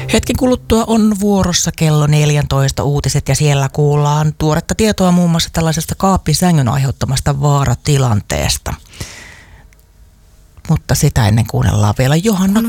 Hetken kuluttua on vuorossa kello 14 uutiset ja siellä kuullaan tuoretta tietoa muun muassa tällaisesta kaappisängyn aiheuttamasta vaaratilanteesta. Mutta sitä ennen kuunnellaan vielä Johanna